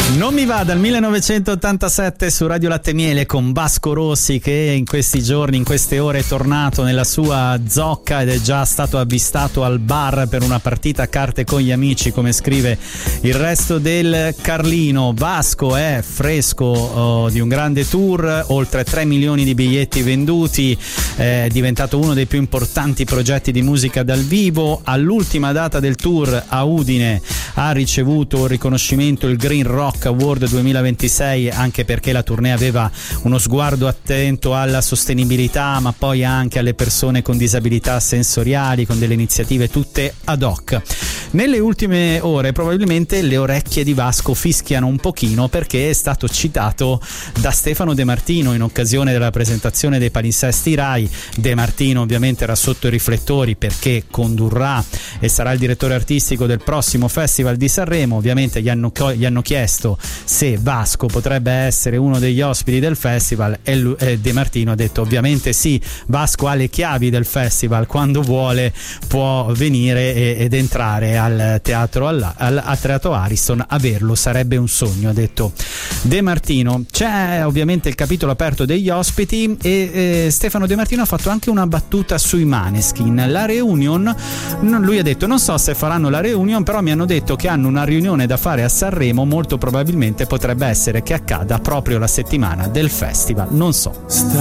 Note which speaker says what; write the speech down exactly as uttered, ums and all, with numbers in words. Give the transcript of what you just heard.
Speaker 1: Non mi va dal millenovecentottantasette su Radio Latte Miele con Vasco Rossi, che in questi giorni, in queste ore è tornato nella sua zocca ed è già stato avvistato al bar per una partita a carte con gli amici, come scrive il resto del Carlino. Vasco è fresco oh, di un grande tour, oltre tre milioni di biglietti venduti, è diventato uno dei più importanti progetti di musica dal vivo. All'ultima data del tour a Udine ha ricevuto il riconoscimento, il Green Rock Award duemilaventisei, anche perché la tournée aveva uno sguardo attento alla sostenibilità, ma poi anche alle persone con disabilità sensoriali, con delle iniziative tutte ad hoc. Nelle ultime ore probabilmente le orecchie di Vasco fischiano un pochino, perché è stato citato da Stefano De Martino in occasione della presentazione dei palinsesti Rai. De Martino ovviamente era sotto i riflettori perché condurrà e sarà il direttore artistico del prossimo Festival di Sanremo. Ovviamente gli hanno, gli hanno chiesto se Vasco potrebbe essere uno degli ospiti del festival e lui, eh, De Martino ha detto ovviamente sì, Vasco ha le chiavi del festival, quando vuole può venire e, ed entrare al teatro al, al, al teatro Ariston. Averlo sarebbe un sogno, ha detto De Martino. C'è ovviamente il capitolo aperto degli ospiti e eh, Stefano De Martino ha fatto anche una battuta sui Maneskin. La reunion, lui ha detto non so se faranno la reunion, però mi hanno detto che hanno una riunione da fare a Sanremo, molto probabilmente potrebbe essere che accada proprio la settimana del festival, non so.